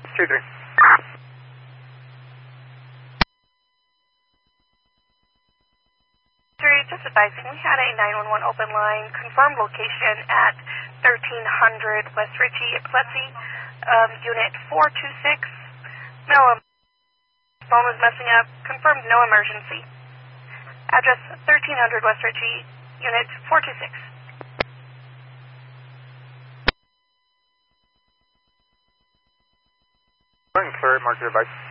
2-3. Just advising, we had a 911 open line, confirmed location at 1300 West Ritchie, Plessy, unit 426. Phone was messing up, confirmed no emergency. Address 1300 West Ritchie, unit 426. Clear, mark your device.